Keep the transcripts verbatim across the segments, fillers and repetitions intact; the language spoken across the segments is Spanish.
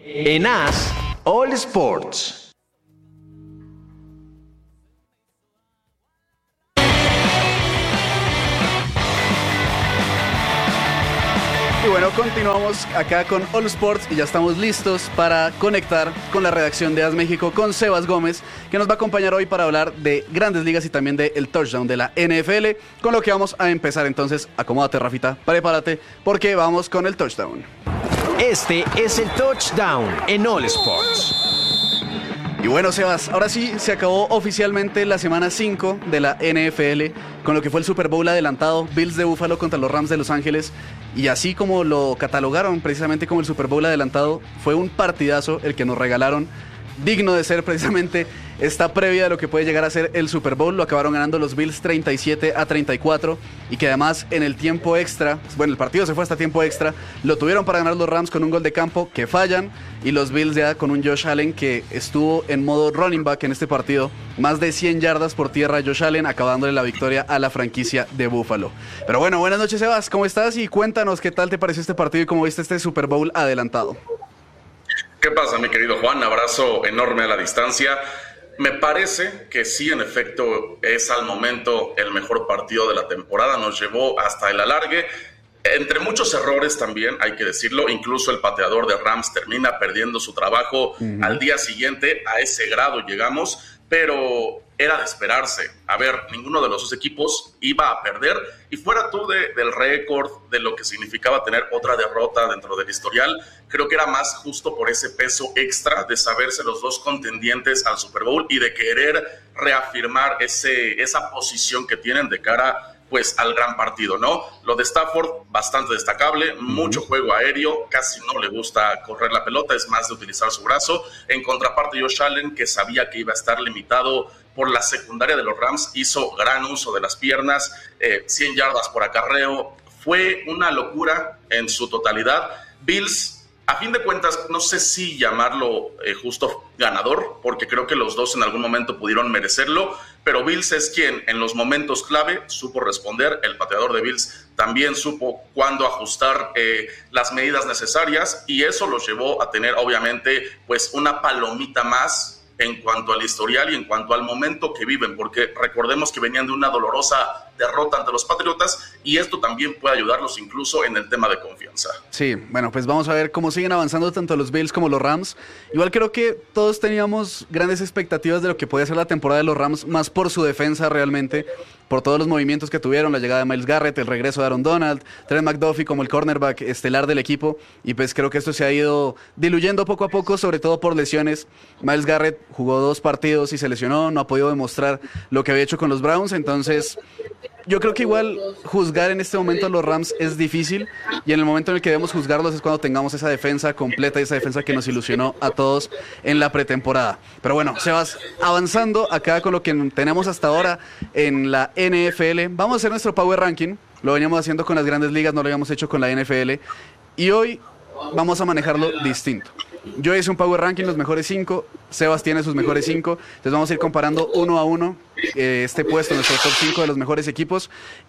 En A S All Sports. Y bueno, continuamos acá con All Sports y ya estamos listos para conectar con la redacción de A S México con Sebas Gómez, que nos va a acompañar hoy para hablar de Grandes Ligas y también del touchdown de la N F L, con lo que vamos a empezar. Entonces, acomódate, Rafita, prepárate, porque vamos con el touchdown. Este es el touchdown en All Sports. Y bueno, Sebas, ahora sí se acabó oficialmente la semana cinco de la N F L con lo que fue el Super Bowl adelantado, Bills de Buffalo contra los Rams de Los Ángeles, y así como lo catalogaron precisamente como el Super Bowl adelantado, fue un partidazo el que nos regalaron, digno de ser precisamente esta previa de lo que puede llegar a ser el Super Bowl. Lo acabaron ganando los Bills treinta y siete a treinta y cuatro, y que además en el tiempo extra, bueno, el partido se fue hasta tiempo extra, lo tuvieron para ganar los Rams con un gol de campo que fallan, y los Bills ya con un Josh Allen que estuvo en modo running back en este partido, más de cien yardas por tierra Josh Allen, acabándole la victoria a la franquicia de Buffalo. Pero bueno, buenas noches, Sebas, ¿cómo estás? Y cuéntanos qué tal te pareció este partido y cómo viste este Super Bowl adelantado. ¿Qué pasa, mi querido Juan? Abrazo enorme a la distancia. Me parece que sí, en efecto, es al momento el mejor partido de la temporada. Nos llevó hasta el alargue. Entre muchos errores también, hay que decirlo, incluso el pateador de Rams termina perdiendo su trabajo uh-huh. al día siguiente. A ese grado llegamos, pero era de esperarse. A ver, ninguno de los dos equipos iba a perder, y fuera tú de, del récord, de lo que significaba tener otra derrota dentro del historial, creo que era más justo por ese peso extra de saberse los dos contendientes al Super Bowl y de querer reafirmar ese, esa posición que tienen de cara pues al gran partido, ¿no? Lo de Stafford, bastante destacable, mucho juego aéreo, casi no le gusta correr la pelota, es más de utilizar su brazo. En contraparte, Josh Allen, que sabía que iba a estar limitado por la secundaria de los Rams, hizo gran uso de las piernas, eh, cien yardas por acarreo, fue una locura en su totalidad. Bills, a fin de cuentas, no sé si llamarlo eh, justo ganador, porque creo que los dos en algún momento pudieron merecerlo, pero Bills es quien en los momentos clave supo responder. El pateador de Bills también supo cuándo ajustar eh, las medidas necesarias, y eso los llevó a tener obviamente pues una palomita más en cuanto al historial y en cuanto al momento que viven, porque recordemos que venían de una dolorosa derrota ante los Patriotas, y esto también puede ayudarlos incluso en el tema de confianza. Sí, bueno, pues vamos a ver cómo siguen avanzando tanto los Bills como los Rams. Igual creo que todos teníamos grandes expectativas de lo que podía ser la temporada de los Rams, más por su defensa realmente, por todos los movimientos que tuvieron, la llegada de Myles Garrett, el regreso de Aaron Donald, Trent McDuffie como el cornerback estelar del equipo, y pues creo que esto se ha ido diluyendo poco a poco, sobre todo por lesiones. Myles Garrett jugó dos partidos y se lesionó, no ha podido demostrar lo que había hecho con los Browns, entonces yo creo que igual juzgar en este momento a los Rams es difícil, y en el momento en el que debemos juzgarlos es cuando tengamos esa defensa completa y esa defensa que nos ilusionó a todos en la pretemporada. Pero bueno, Sebas, avanzando acá con lo que tenemos hasta ahora en la N F L, vamos a hacer nuestro Power Ranking. Lo veníamos haciendo con las Grandes Ligas, no lo habíamos hecho con la N F L, y hoy vamos a manejarlo distinto. Yo hice un Power Ranking, los mejores cinco, Sebas tiene sus mejores cinco, entonces vamos a ir comparando uno a uno eh, este puesto, nuestro top cinco de los mejores equipos,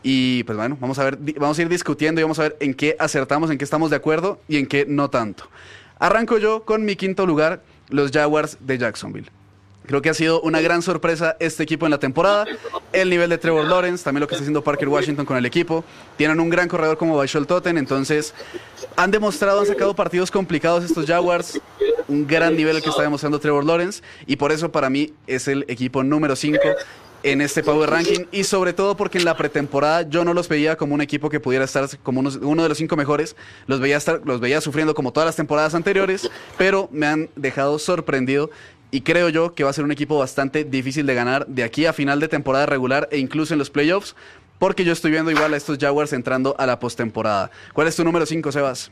y pues bueno, vamos a ver, vamos a ir discutiendo y vamos a ver en qué acertamos, en qué estamos de acuerdo y en qué no tanto. Arranco yo con mi quinto lugar, los Jaguars de Jacksonville. Creo que ha sido una gran sorpresa este equipo en la temporada. El nivel de Trevor Lawrence, también lo que está haciendo Parker Washington con el equipo. Tienen un gran corredor como Vashon Totten, entonces han demostrado, han sacado partidos complicados estos Jaguars. Un gran nivel el que está demostrando Trevor Lawrence, y por eso para mí es el equipo número cinco en este Power Ranking, y sobre todo porque en la pretemporada yo no los veía como un equipo que pudiera estar como unos, uno de los cinco mejores. Los veía, estar, los veía sufriendo como todas las temporadas anteriores, pero me han dejado sorprendido. Y creo yo que va a ser un equipo bastante difícil de ganar de aquí a final de temporada regular e incluso en los playoffs, porque yo estoy viendo igual a estos Jaguars entrando a la postemporada. ¿Cuál es tu número cinco, Sebas?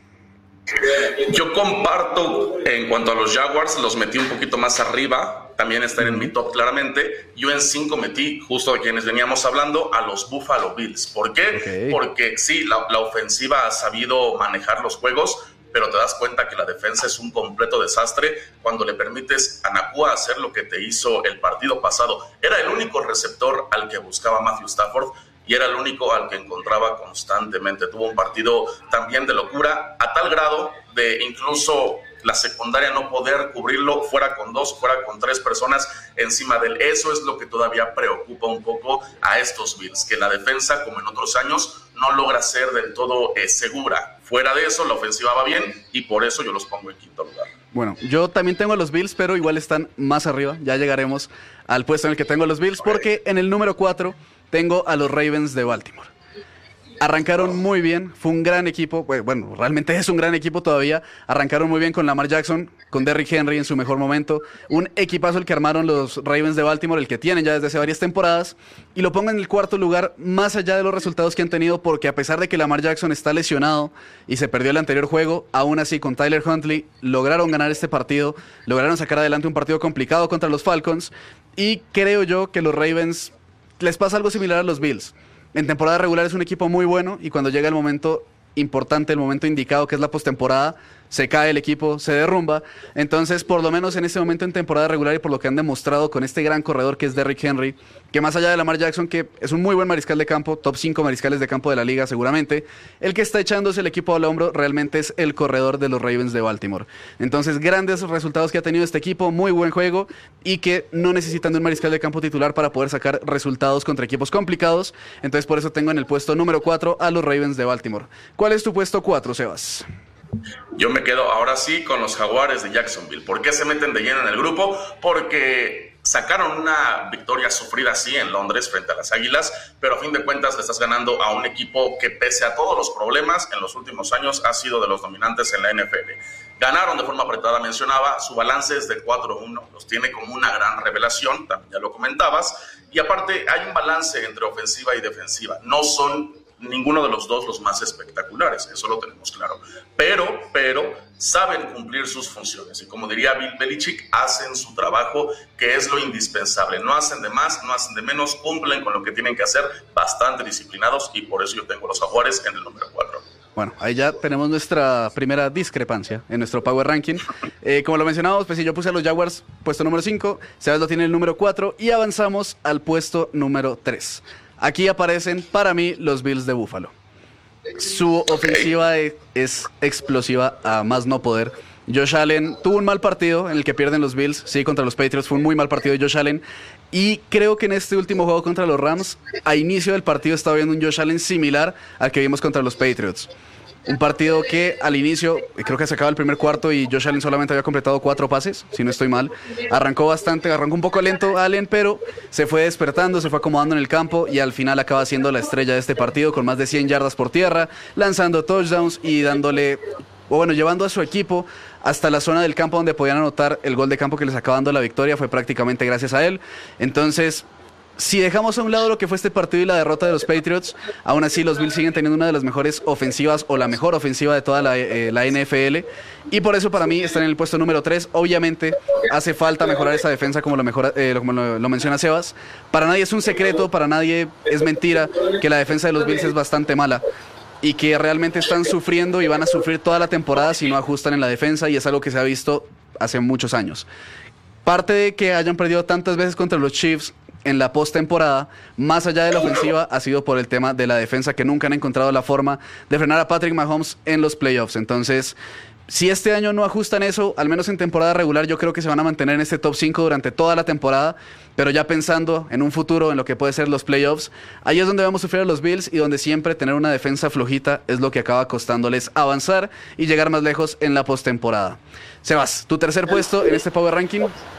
Yo comparto en cuanto a los Jaguars, los metí un poquito más arriba, también están en mi top claramente. Yo en cinco metí, justo de quienes veníamos hablando, a los Buffalo Bills. ¿Por qué? Okay. Porque sí, la, la ofensiva ha sabido manejar los juegos, pero te das cuenta que la defensa es un completo desastre cuando le permites a Nacua hacer lo que te hizo el partido pasado. Era el único receptor al que buscaba Matthew Stafford y era el único al que encontraba constantemente. Tuvo un partido también de locura, a tal grado de incluso la secundaria no poder cubrirlo, fuera con dos, fuera con tres personas encima de él. Eso es lo que todavía preocupa un poco a estos Bills, que la defensa, como en otros años, no logra ser del todo eh, segura. Fuera de eso, la ofensiva va bien y por eso yo los pongo en quinto lugar. Bueno, yo también tengo a los Bills, pero igual están más arriba. Ya llegaremos al puesto en el que tengo a los Bills, porque en el número cuatro tengo a los Ravens de Baltimore. Arrancaron muy bien, fue un gran equipo, bueno, realmente es un gran equipo todavía. Arrancaron muy bien con Lamar Jackson, con Derrick Henry en su mejor momento. Un equipazo el que armaron los Ravens de Baltimore, el que tienen ya desde hace varias temporadas. Y lo pongo en el cuarto lugar, más allá de los resultados que han tenido, porque a pesar de que Lamar Jackson está lesionado y se perdió el anterior juego, aún así con Tyler Huntley lograron ganar este partido, lograron sacar adelante un partido complicado contra los Falcons. Y creo yo que los Ravens les pasa algo similar a los Bills. En temporada regular es un equipo muy bueno y cuando llega el momento importante, el momento indicado, que es la postemporada, se cae el equipo, se derrumba. Entonces, por lo menos en este momento en temporada regular y por lo que han demostrado con este gran corredor que es Derrick Henry, que más allá de Lamar Jackson, que es un muy buen mariscal de campo, top cinco mariscales de campo de la liga seguramente, el que está echándose el equipo al hombro realmente es el corredor de los Ravens de Baltimore. Entonces, grandes resultados que ha tenido este equipo, muy buen juego y que no necesitan de un mariscal de campo titular para poder sacar resultados contra equipos complicados. Entonces, por eso tengo en el puesto número cuatro a los Ravens de Baltimore. ¿Cuál es tu puesto cuatro, Sebas? Yo me quedo ahora sí con los Jaguares de Jacksonville. ¿Por qué se meten de lleno en el grupo? Porque sacaron una victoria sufrida así en Londres frente a las Águilas, pero a fin de cuentas le estás ganando a un equipo que pese a todos los problemas en los últimos años ha sido de los dominantes en la N F L. Ganaron de forma apretada, mencionaba, su balance es de cuatro uno, los tiene como una gran revelación, también ya lo comentabas, y aparte hay un balance entre ofensiva y defensiva. No son ninguno de los dos los más espectaculares, eso lo tenemos claro, pero, pero saben cumplir sus funciones y como diría Bill Belichick, hacen su trabajo, que es lo indispensable, no hacen de más, no hacen de menos, cumplen con lo que tienen que hacer, bastante disciplinados y por eso yo tengo a los Jaguares en el número cuatro. Bueno, ahí ya tenemos nuestra primera discrepancia en nuestro Power Ranking. Eh, como lo mencionábamos, pues si yo puse a los Jaguars puesto número cinco, Sebas lo tiene el número cuatro y avanzamos al puesto número tres. Aquí aparecen, para mí, los Bills de Buffalo. Su ofensiva es, es explosiva a más no poder. Josh Allen tuvo un mal partido en el que pierden los Bills, sí, contra los Patriots. Fue un muy mal partido de Josh Allen. Y creo que en este último juego contra los Rams, a inicio del partido estaba viendo un Josh Allen similar al que vimos contra los Patriots. Un partido que al inicio, creo que se acaba el primer cuarto y Josh Allen solamente había completado cuatro pases, si no estoy mal. Arrancó bastante, arrancó un poco lento Allen, pero se fue despertando, se fue acomodando en el campo y al final acaba siendo la estrella de este partido con más de cien yardas por tierra, lanzando touchdowns y dándole, o bueno, llevando a su equipo hasta la zona del campo donde podían anotar el gol de campo que les acaba dando la victoria. Fue prácticamente gracias a él. Entonces, si dejamos a un lado lo que fue este partido y la derrota de los Patriots, aún así los Bills siguen teniendo una de las mejores ofensivas o la mejor ofensiva de toda la, eh, la N F L y por eso para mí están en el puesto número tres. Obviamente hace falta mejorar esa defensa como, lo, mejora, eh, como lo, lo menciona Sebas. Para nadie es un secreto, para nadie es mentira que la defensa de los Bills es bastante mala y que realmente están sufriendo y van a sufrir toda la temporada si no ajustan en la defensa, y es algo que se ha visto hace muchos años. Parte de que hayan perdido tantas veces contra los Chiefs en la postemporada, más allá de la ofensiva, ha sido por el tema de la defensa, que nunca han encontrado la forma de frenar a Patrick Mahomes en los playoffs. Entonces, si este año no ajustan eso, al menos en temporada regular, yo creo que se van a mantener en este top cinco durante toda la temporada, pero ya pensando en un futuro, en lo que puede ser los playoffs, ahí es donde vamos a sufrir a los Bills y donde siempre tener una defensa flojita es lo que acaba costándoles avanzar y llegar más lejos en la postemporada. Sebas, tu tercer puesto en este Power Ranking.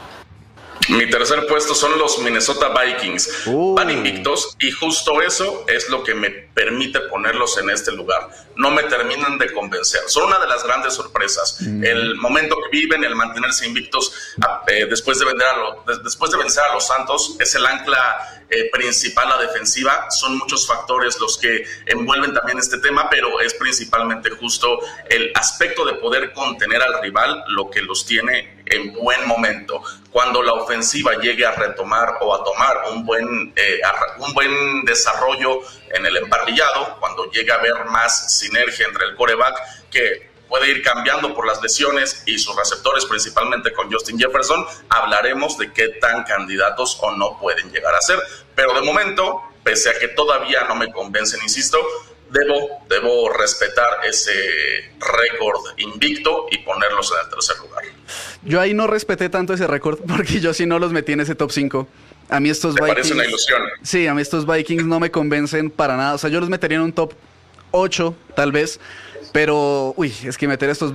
Mi tercer puesto son los Minnesota Vikings. Uh. Van invictos y justo eso es lo que me permite ponerlos en este lugar. No me terminan de convencer. Son una de las grandes sorpresas. Mm. El momento que viven, el mantenerse invictos eh, después, de vender a lo, de, después de vencer a los Santos, es el ancla eh, principal, la defensiva. Son muchos factores los que envuelven también este tema, pero es principalmente justo el aspecto de poder contener al rival lo que los tiene en buen momento. Cuando la ofensiva llegue a retomar o a tomar un buen, eh, un buen desarrollo en el emparrillado, cuando llegue a haber más sinergia entre el quarterback, que puede ir cambiando por las lesiones y sus receptores, principalmente con Justin Jefferson, hablaremos de qué tan candidatos o no pueden llegar a ser. Pero de momento, pese a que todavía no me convencen, insisto, debo, debo respetar ese récord invicto y ponerlos en el tercer lugar. Yo ahí no respeté tanto ese récord porque yo sí no los metí en ese top cinco. A mí estos ¿Te Vikings... parece una ilusión? Sí, a mí estos Vikings no me convencen para nada. O sea, yo los metería en un top ocho, tal vez. Pero, uy, es que meter estos